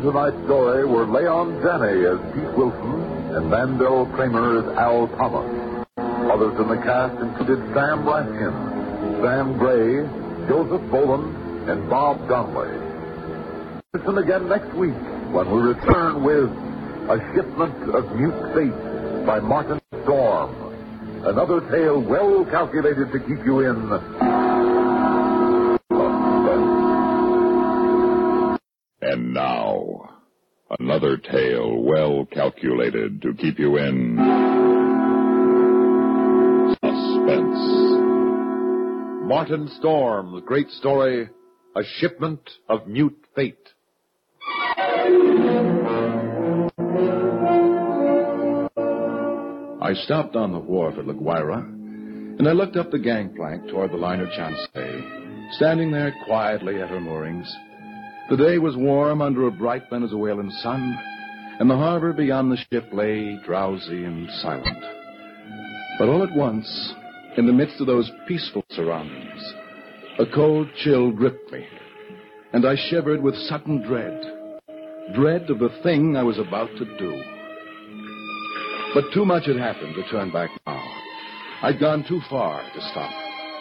Tonight's story were Leon Janney as Pete Wilson and Mandel Kramer as Al Thomas. Others in the cast included Sam Raskin, Sam Gray, Joseph Boland, and Bob Donnelly. Listen again next week when we return with A Shipment of Mute Fate by Martin Storm. Another tale well calculated to keep you in suspense. And now, another tale well calculated to keep you in suspense. Martin Storm's great story, A Shipment of Mute Fate. I stopped on the wharf at La Guaira, and I looked up the gangplank toward the liner Chance, standing there quietly at her moorings. The day was warm under a bright Venezuelan sun, and the harbor beyond the ship lay drowsy and silent. But all at once, in the midst of those peaceful surroundings, a cold chill gripped me, and I shivered with sudden dread of the thing I was about to do. But too much had happened to turn back now. I'd gone too far to stop.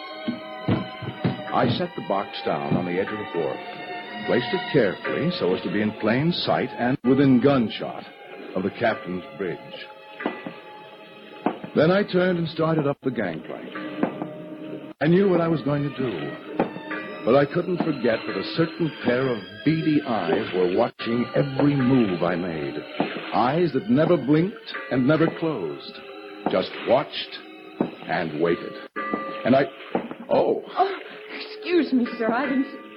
I set the box down on the edge of the wharf, placed it carefully so as to be in plain sight and within gunshot of the captain's bridge. Then I turned and started up the gangplank. I knew what I was going to do, but I couldn't forget that a certain pair of beady eyes were watching every move I made. Eyes that never blinked and never closed, just watched and waited. And Oh, excuse me, sir. I didn't...